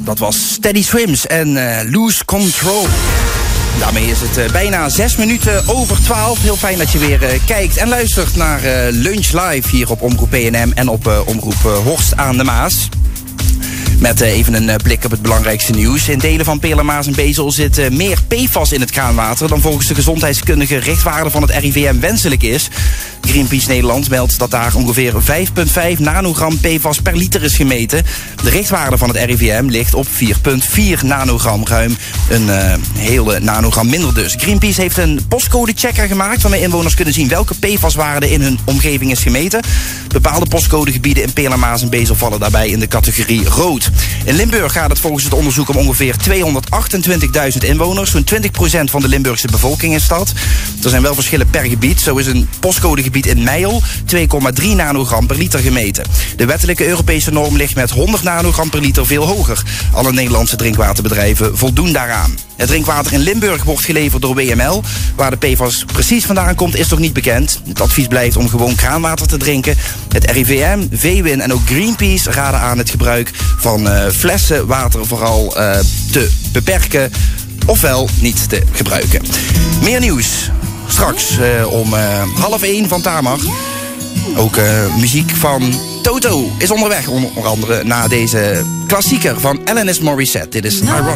Dat was Steady Swims en Lose Control. Daarmee is het bijna 6 minuten over 12. Heel fijn dat je weer kijkt en luistert naar Lunch Live hier op Omroep PNM en op Omroep Horst aan de Maas. Met even een blik op het belangrijkste nieuws. In delen van Peerler, Maas en Bezel zit meer PFAS in het kraanwater dan volgens de gezondheidskundige richtwaarde van het RIVM wenselijk is. Greenpeace Nederland meldt dat daar ongeveer 5,5 nanogram PFAS per liter is gemeten. De richtwaarde van het RIVM ligt op 4,4 nanogram, ruim een hele nanogram minder dus. Greenpeace heeft een postcode-checker gemaakt waarmee inwoners kunnen zien welke PFAS-waarde in hun omgeving is gemeten. Bepaalde postcodegebieden in Peerler, Maas en Bezel vallen daarbij in de categorie rood. In Limburg gaat het volgens het onderzoek om ongeveer 228.000 inwoners. Zo'n 20% van de Limburgse bevolking is dat. Er zijn wel verschillen per gebied. Zo is een postcodegebied in Meijel 2,3 nanogram per liter gemeten. De wettelijke Europese norm ligt met 100 nanogram per liter veel hoger. Alle Nederlandse drinkwaterbedrijven voldoen daaraan. Het drinkwater in Limburg wordt geleverd door WML. Waar de PFAS precies vandaan komt is nog niet bekend. Het advies blijft om gewoon kraanwater te drinken. Het RIVM, VWin en ook Greenpeace raden aan het gebruik van flessenwater vooral te beperken. Ofwel niet te gebruiken. Meer nieuws. Straks om 12:30 van Tamar. Ook muziek van Toto is onderweg. Onder andere na deze klassieker van Alanis Morissette. Dit is Iron.